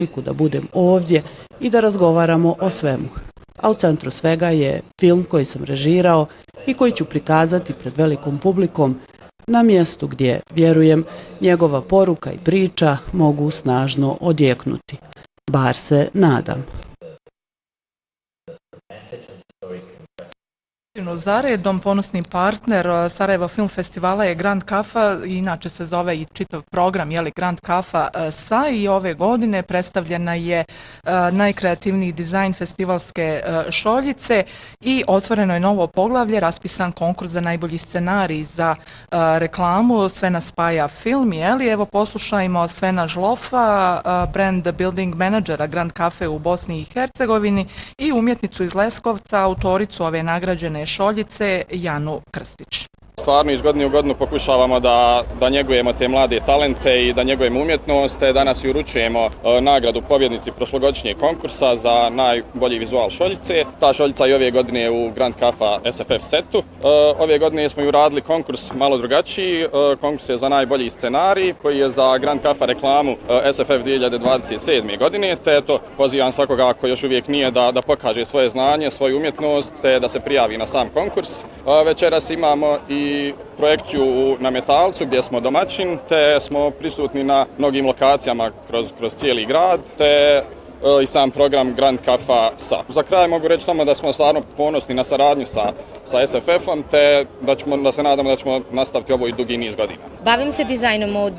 priliku da budem ovdje i da razgovaramo o svemu. A u centru svega je film koji sam režirao i koji ću prikazati pred velikom publikom na mjestu gdje, vjerujem, njegova poruka i priča mogu snažno odjeknuti. Bar se nadam. Za redom ponosni partner Sarajevo Film Festivala je Grand Kafa, inače se zove i čitav program Grand Kafa SA, i ove godine predstavljena je najkreativniji dizajn festivalske šoljice i otvoreno je novo poglavlje, raspisan konkurs za najbolji scenarij za reklamu. Sve nas spaja film, evo poslušajmo Svena Žlofa, brand building menadžera Grand Kafe u Bosni i Hercegovini i umjetnicu iz Leskovca, autoricu ove nagrađene šoljice Janu Krstić. Stvarno iz godine u godinu pokušavamo da njegujemo te mlade talente i da njegujemo umjetnost. Danas i uručujemo nagradu pobjednici prošlogodišnjeg konkursa za najbolji vizual šoljice. Ta šoljica je ove godine u Grand Kafa SFF setu. Ove godine smo i uradili konkurs malo drugačiji. Konkurs je za najbolji scenarij koji je za Grand Kafa reklamu SFF 2027. godine. Te eto, pozivam svakoga ko još uvijek nije da pokaže svoje znanje, svoju umjetnost, te da se prijavi na sam konkurs. Večeras imamo i projekciju na Metalcu gdje smo domaćin, te smo prisutni na mnogim lokacijama kroz cijeli grad, te i sam program Grand Kafa SA. Za kraj mogu reći samo da smo stvarno ponosni na saradnju sa SFF-om, te da se nadamo da ćemo nastaviti ovo i dugi niz godina. Bavim se dizajnom od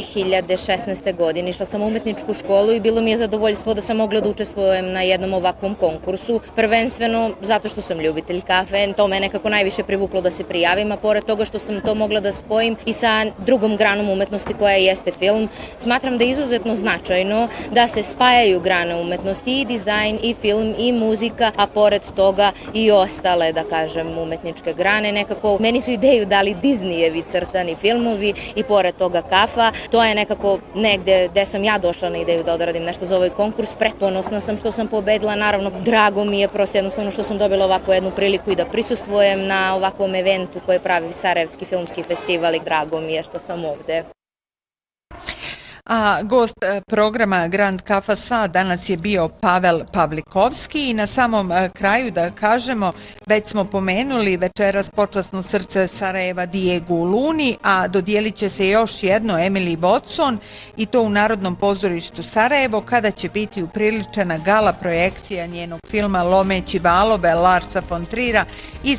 2016. godine. Išla sam u umetničku školu i bilo mi je zadovoljstvo da sam mogla da učestvujem na jednom ovakvom konkursu. Prvenstveno zato što sam ljubitelj kafe, to me nekako najviše privuklo da se prijavim, a pored toga što sam to mogla da spojim i sa drugom granom umetnosti koja jeste film. Smatram da je izuzetno značajno da se spajaju grane umetnosti, i dizajn, i film, i muzika, a pored toga i ostale, da kažem, umetničke grane. Nekako meni su ideju dali Disneyevi crtani filmovi i pored toga kafa. To je nekako negde gde sam ja došla na ideju da odradim nešto za ovaj konkurs. Preponosna sam što sam pobedila, naravno drago mi je prosto jednostavno što sam dobila ovakvu jednu priliku i da prisustvujem na ovakvom eventu koje pravi Sarajevski filmski festival i drago mi je što sam ovde. A gost programa Grand Kafa SA danas je bio Pavel Pavlikovski i na samom kraju da kažemo, već smo pomenuli večeras počasno srce Sarajeva Diegu Luni, a dodijelit će se još jedno Emily Watson i to u Narodnom pozorištu Sarajevo kada će biti upriličena gala projekcija njenog filma Lomeći valove Larsa von Trira iz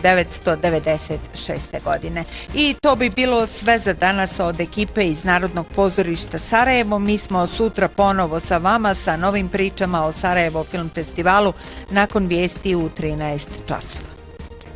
1996. godine. I to bi bilo sve za danas od ekipe iz Narodnog pozorišta Sarajevo. Mi smo sutra ponovo sa vama sa novim pričama o Sarajevo Film Festivalu nakon vijesti u 13 časova.